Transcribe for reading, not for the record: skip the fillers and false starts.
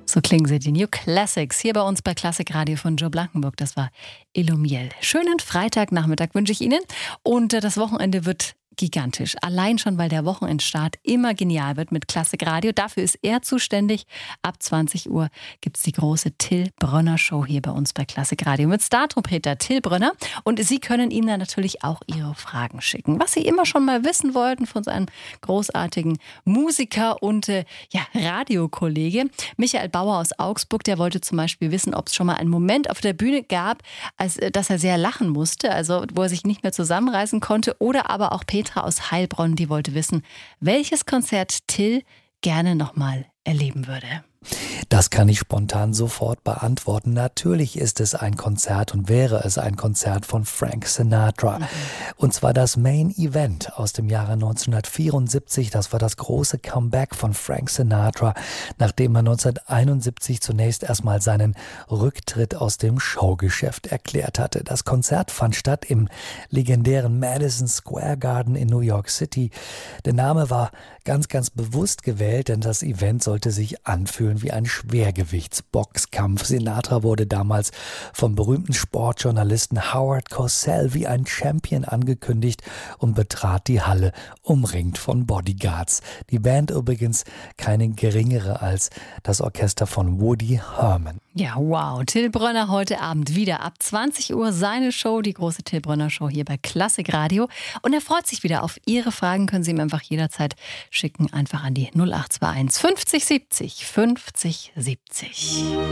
So klingen sie, die New Classics, hier bei uns bei Klassik Radio von Joe Blankenburg. Das war Elumiel. Schönen Freitagnachmittag wünsche ich Ihnen. Und das Wochenende wird gigantisch. Allein schon, weil der Wochenendstart immer genial wird mit Klassik Radio. Dafür ist er zuständig. Ab 20 Uhr gibt es die große Till Brönner Show hier bei uns bei Klassik Radio mit Star-Trompeter Till Brönner. Und Sie können ihm dann natürlich auch Ihre Fragen schicken. Was Sie immer schon mal wissen wollten von seinem großartigen Musiker und Radiokollege Michael Bauer aus Augsburg. Der wollte zum Beispiel wissen, ob es schon mal einen Moment auf der Bühne gab, dass er sehr lachen musste, also wo er sich nicht mehr zusammenreißen konnte. Oder aber auch Petra aus Heilbronn, die wollte wissen, welches Konzert Till gerne nochmal erleben würde. Das kann ich spontan sofort beantworten. Natürlich ist es ein Konzert und wäre es ein Konzert von Frank Sinatra. Und zwar das Main Event aus dem Jahre 1974. Das war das große Comeback von Frank Sinatra, nachdem er 1971 zunächst erstmal seinen Rücktritt aus dem Showgeschäft erklärt hatte. Das Konzert fand statt im legendären Madison Square Garden in New York City. Der Name war ganz bewusst gewählt, denn das Event sollte sich anfühlen wie ein Schwergewichtsboxkampf. Sinatra wurde damals vom berühmten Sportjournalisten Howard Cosell wie ein Champion angekündigt und betrat die Halle, umringt von Bodyguards. Die Band übrigens keine geringere als das Orchester von Woody Herman. Ja, wow. Till Brönner heute Abend wieder ab 20 Uhr seine Show, die große Till Brönner Show hier bei Klassik Radio. Und er freut sich wieder auf Ihre Fragen, können Sie ihm einfach jederzeit schicken, einfach an die 0821 50 70 50 70.